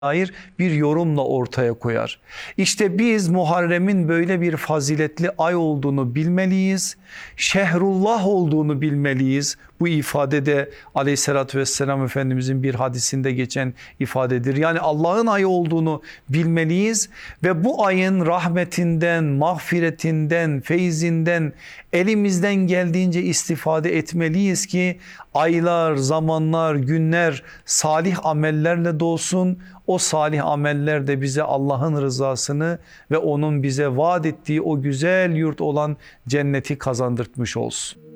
dair bir yorumla ortaya koyar. İşte biz Muharrem'in böyle bir faziletli ay olduğunu bilmeliyiz. Şehrullah olduğunu bilmeliyiz. Bu ifade de Aleyhisselatü Vesselam Efendimizin bir hadisinde geçen ifadedir. Yani Allah'ın ayı olduğunu bilmeliyiz ve bu ayın rahmetinden, mağfiretinden, feyzinden elimizden geldiğince istifade etmeliyiz ki aylar, zamanlar, günler salih amellerle dolsun. O salih ameller de bize Allah'ın rızasını ve onun bize vaat ettiği o güzel yurt olan cenneti kazandırtmış olsun.